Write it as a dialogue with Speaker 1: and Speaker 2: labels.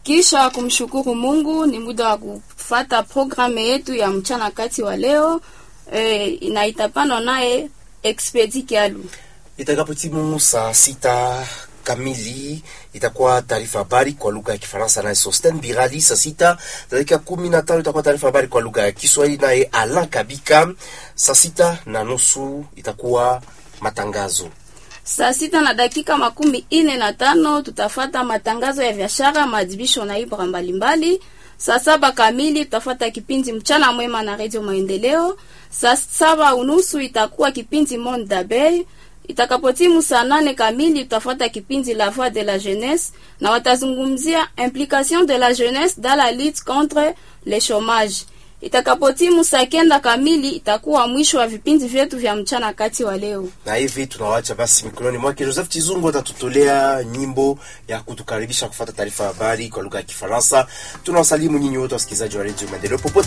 Speaker 1: Kisha kumshukuru Mungu, ni muda wa kufuata programu yetu ya mchana kati wa leo. Na itapano naye Expedi Kialu.
Speaker 2: Itakapotimu saa 6 kamili itakuwa taarifa habari kwa lugha ya Kifaransa na Sosten Birali. Saa 6 dakika 15 itakuwa taarifa habari kwa lugha ya Kiswahili na Alain Kabika. Saa 6:30 itakuwa matangazo.
Speaker 1: Saa 6 na dakika 45 tutafata matangazo ya biashara, maadhibisho na ibra mbalimbali. Saa 7 kamili tutafata kipindi mchana mwema na Radio Maendeleo. Saa 7:30 itakuwa kipindi Monde d'Abeille. Itakapotimu saa 8 kamili tutafata kipindi La Voix de la Jeunesse na watazungumzia implication de la jeunesse dans la lutte contre le chômage. Itakapotimu saa 9 kamili itakuwa mwisho wa vipindi vyetu vya mchana kati wa leo.
Speaker 2: Na hivi tunawacha basi mikononi mwake Joseph Chizungu atatutolea nyimbo ya kutukaribisha kufuata taarifa habari kwa lugha ya Kifaransa. Tunawasalimu nyinyi wote wasikilizaji wa Radio Maendeleo popote